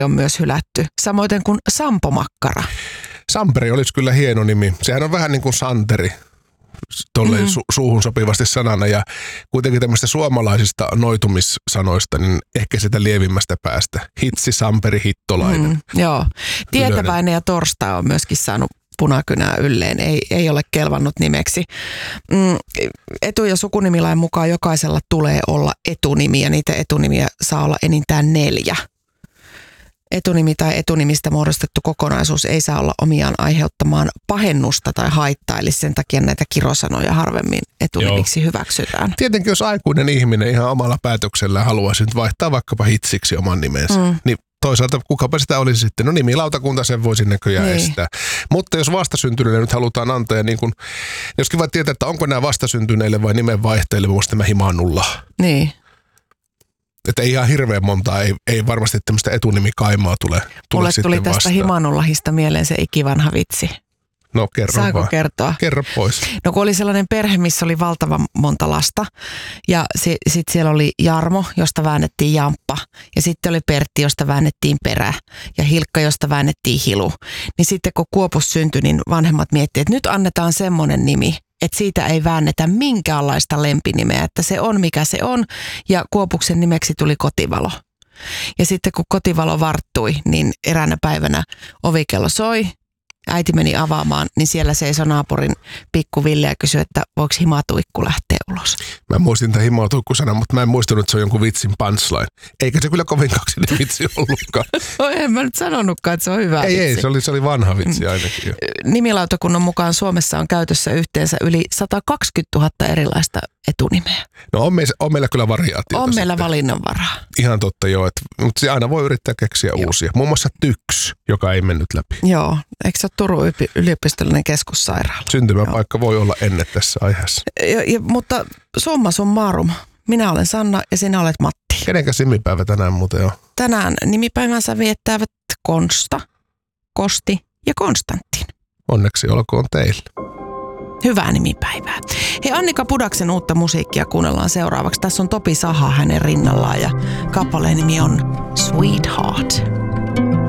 on myös hylätty, samoin kuin Sampo-makkara. Samperi olisi kyllä hieno nimi. Sehän on vähän niin kuin Santeri, tolleen suuhun sopivasti sanana. Ja kuitenkin tämmöistä suomalaisista noitumissanoista, niin ehkä sitä lievimmästä päästä. Hitsi, Samperi, Hittolainen. Joo. Tietäväinen ja Torstai on myöskin saanut punakynää ylleen. Ei ole kelvannut nimeksi. Etu- ja sukunimilain mukaan jokaisella tulee olla etunimi ja niitä etunimiä saa olla enintään 4. Etunimi tai etunimistä muodostettu kokonaisuus ei saa olla omiaan aiheuttamaan pahennusta tai haittaa, eli sen takia näitä kirosanoja harvemmin etunimiksi hyväksytään. Tietenkin jos aikuinen ihminen ihan omalla päätöksellään haluaisi nyt vaihtaa vaikkapa Hitsiksi oman nimensä, niin toisaalta kukapa sitä olisi sitten, no nimilautakunta sen voisi näköjään estää. Mutta jos vastasyntyneille nyt halutaan antaa, ja niin kun, joskin vaan tietää, että onko nämä vastasyntyneille vai nimenvaihteille, muun muassa tämä Himanulla. Niin. Että ihan hirveän montaa, ei varmasti tämmöistä etunimikaimaa tule Mulle sitten tuli tästä vastaan. Himanullahista mieleen se ikivanha vitsi. No kerro Saako vaan. kertoa? Kerro pois. No kun oli sellainen perhe, missä oli valtavan monta lasta ja sitten siellä oli Jarmo, josta väännettiin Jamppa ja sitten oli Pertti, josta väännettiin Perä ja Hilkka, josta väännettiin Hilu. Niin sitten kun Kuopus syntyi, niin vanhemmat miettivät, että nyt annetaan semmoinen nimi, että siitä ei väännetä minkäänlaista lempinimeä, että se on mikä se on ja Kuopuksen nimeksi tuli Kotivalo. Ja sitten kun Kotivalo varttui, niin eräänä päivänä ovikello soi. Äiti meni avaamaan, niin siellä seisoi naapurin pikku Ville ja kysyi, että voiko Himatuikku lähteä ulos. Mä muistin tämän Himatuikku-sanan, mutta mä en muistanut, että se on jonkun vitsin punchline. Eikä se kyllä kovin kaksinen vitsi ollutkaan. No en mä nyt sanonutkaan, että se on hyvä vitsi. Ei, se oli vanha vitsi ainakin jo. Nimilautakunnan mukaan Suomessa on käytössä yhteensä yli 120 000 erilaista etunimeä. No on meillä kyllä variaatiota. On meillä sitten. valinnanvaraa. Ihan totta joo, mutta se aina voi yrittää keksiä uusia. Muun muassa Tyks, joka ei mennyt läpi. Joo, eikö se ole Turun yliopistollinen keskussairaala? Syntymäpaikka voi olla ennen tässä aiheessa. Mutta summa summarum, minä olen Sanna ja sinä olet Matti. Kenenkäs nimipäivä tänään muuten on? Tänään nimipäivänsä viettävät Konsta, Kosti ja Konstantin. Onneksi olkoon teille. Hyvää nimipäivää. Hei, Annika Pudaksen uutta musiikkia kuunnellaan seuraavaksi. Tässä on Topi Saha hänen rinnallaan ja kappaleen nimi on Sweetheart.